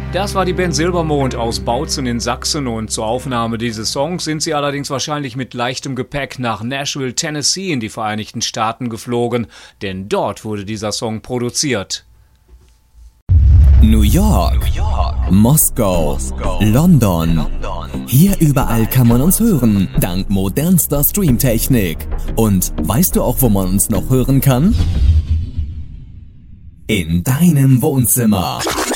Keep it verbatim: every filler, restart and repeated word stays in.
Das war die Band Silbermond aus Bautzen in Sachsen und zur Aufnahme dieses Songs sind sie allerdings wahrscheinlich mit leichtem Gepäck nach Nashville, Tennessee in die Vereinigten Staaten geflogen, denn dort wurde dieser Song produziert. New York, New York, Moskau, Moskau, London. London. Hier überall kann man uns hören, dank modernster Streamtechnik. Und weißt du auch, wo man uns noch hören kann? In deinem Wohnzimmer.